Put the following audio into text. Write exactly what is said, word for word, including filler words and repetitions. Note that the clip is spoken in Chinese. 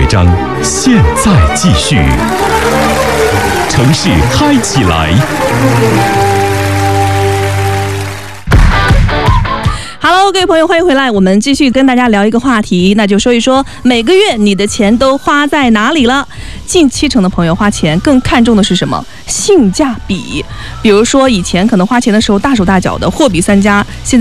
章现在继续。城市嗨起来。 Hello， 各位朋友，欢迎回来。我们继续跟大家聊一个话题，那就说一说每个月你的钱都花在哪里了。近七成的朋友花钱更看重的是什么？性价比。比如说以前可能花钱的时候大手大脚的，货比三家，现在